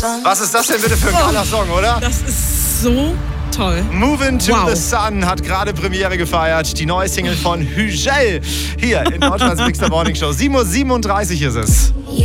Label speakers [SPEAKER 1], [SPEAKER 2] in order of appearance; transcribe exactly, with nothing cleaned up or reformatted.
[SPEAKER 1] Was ist das denn bitte für ein geiler Song, oder?
[SPEAKER 2] Das ist so toll.
[SPEAKER 1] Move Into
[SPEAKER 2] Wow.
[SPEAKER 1] the Sun hat gerade Premiere gefeiert. Die neue Single von Hügel hier in Deutschlands Mixer Morning Show. sieben Uhr siebenunddreißig ist es.